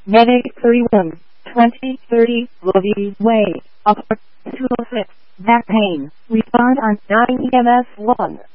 Medic 31, 2030, Levy Way, upper 206, back pain, respond on 9 EMS 1.